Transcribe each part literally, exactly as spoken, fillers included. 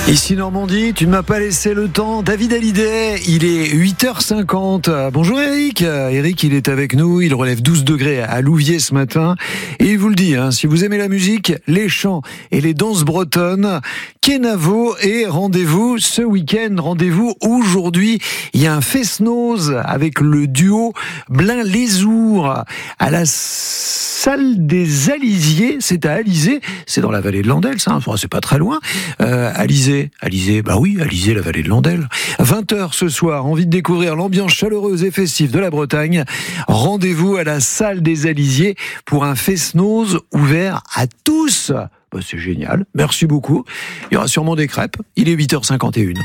Ici Normandie, tu ne m'as pas laissé le temps. David Hallyday, il est huit heures cinquante. Bonjour Eric. Eric, il est avec nous. Il relève douze degrés à Louviers ce matin. Et il vous le dit, hein, si vous aimez la musique, les chants et les danses bretonnes, Kenavo et rendez-vous ce week-end. Rendez-vous aujourd'hui. Il y a un fest-noz avec le duo Blain-Lézour à la salle des Alisiers. C'est à Alizé. C'est dans la vallée de l'Andelle, ça. Enfin, c'est pas très loin. Euh, Alizé. Alizé, bah oui, Alizé, la vallée de l'Andelle. vingt heures ce soir, envie de découvrir l'ambiance chaleureuse et festive de la Bretagne. Rendez-vous à la salle des Alisiers pour un fest-noz ouvert à tous. Bah, c'est génial, merci beaucoup. Il y aura sûrement des crêpes. Il est huit heures cinquante et une.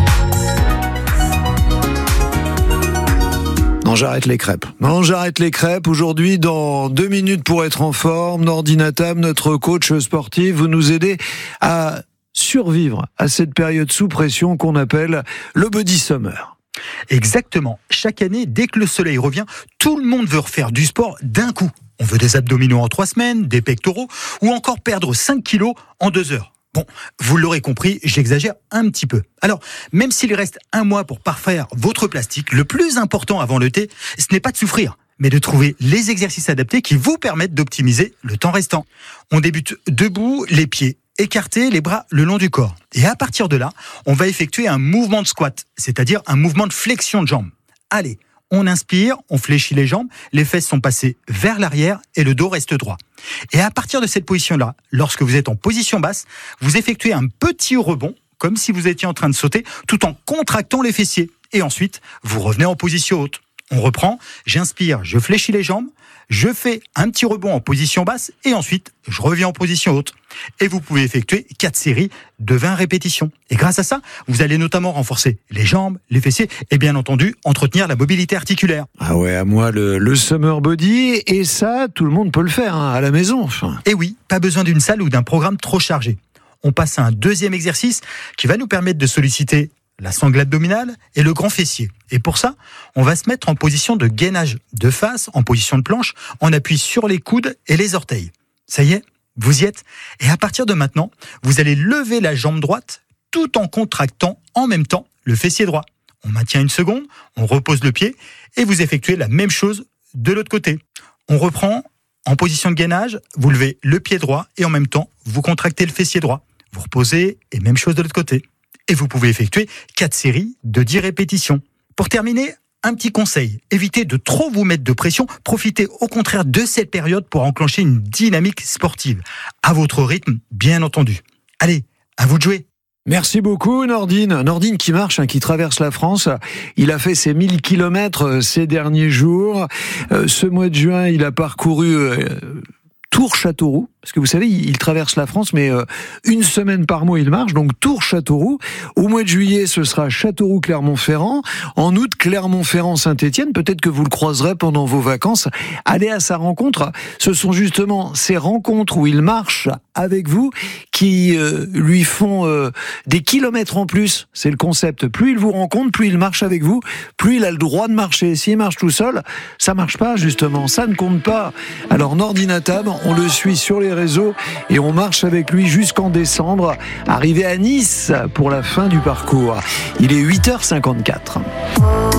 Non, j'arrête les crêpes. Non, j'arrête les crêpes. Aujourd'hui, dans deux minutes pour être en forme, Nordine Atam, notre coach sportif, vous nous aidez à survivre à cette période sous pression qu'on appelle le body summer. Exactement. Chaque année, dès que le soleil revient, tout le monde veut refaire du sport d'un coup. On veut des abdominaux en trois semaines, des pectoraux, ou encore perdre cinq kilos en deux heures. Bon, vous l'aurez compris, j'exagère un petit peu. Alors, même s'il reste un mois pour parfaire votre plastique, le plus important avant l'été, ce n'est pas de souffrir, mais de trouver les exercices adaptés qui vous permettent d'optimiser le temps restant. On débute debout, les pieds écartés, les bras le long du corps. Et à partir de là, on va effectuer un mouvement de squat, c'est-à-dire un mouvement de flexion de jambes. Allez, on inspire, on fléchit les jambes, les fesses sont passées vers l'arrière et le dos reste droit. Et à partir de cette position-là, lorsque vous êtes en position basse, vous effectuez un petit rebond, comme si vous étiez en train de sauter, tout en contractant les fessiers. Et ensuite, vous revenez en position haute. On reprend, j'inspire, je fléchis les jambes, je fais un petit rebond en position basse et ensuite, je reviens en position haute. Et vous pouvez effectuer quatre séries de vingt répétitions. Et grâce à ça, vous allez notamment renforcer les jambes, les fessiers et bien entendu, entretenir la mobilité articulaire. Ah ouais, à moi le, le summer body, et ça, tout le monde peut le faire hein, à la maison. Enfin. Et oui, pas besoin d'une salle ou d'un programme trop chargé. On passe à un deuxième exercice qui va nous permettre de solliciter la sangle abdominale et le grand fessier. Et pour ça, on va se mettre en position de gainage de face, en position de planche, on appuie sur les coudes et les orteils. Ça y est, vous y êtes. Et à partir de maintenant, vous allez lever la jambe droite tout en contractant en même temps le fessier droit. On maintient une seconde, on repose le pied et vous effectuez la même chose de l'autre côté. On reprend en position de gainage, vous levez le pied droit et en même temps, vous contractez le fessier droit. Vous reposez et même chose de l'autre côté. Et vous pouvez effectuer quatre séries de dix répétitions. Pour terminer, un petit conseil. Évitez de trop vous mettre de pression. Profitez au contraire de cette période pour enclencher une dynamique sportive. À votre rythme, bien entendu. Allez, à vous de jouer. Merci beaucoup Nordine. Nordine qui marche, hein, qui traverse la France. Il a fait ses mille kilomètres ces derniers jours. Euh, ce mois de juin, il a parcouru euh, Tours-Châteauroux. Parce que vous savez, il traverse la France, mais euh, une semaine par mois, il marche. Donc Tours-Châteauroux. Au mois de juillet, ce sera Châteauroux-Clermont-Ferrand. En août, Clermont-Ferrand-Saint-Étienne. Peut-être que vous le croiserez pendant vos vacances. Allez à sa rencontre. Ce sont justement ces rencontres où il marche avec vous qui euh, lui font euh, des kilomètres en plus. C'est le concept. Plus il vous rencontre, plus il marche avec vous, plus il a le droit de marcher. S'il marche tout seul, ça marche pas, justement. Ça ne compte pas. Alors Nordine Atam, on le suit sur les réseaux et on marche avec lui jusqu'en décembre, arrivé à Nice pour la fin du parcours. Il est huit heures cinquante-quatre.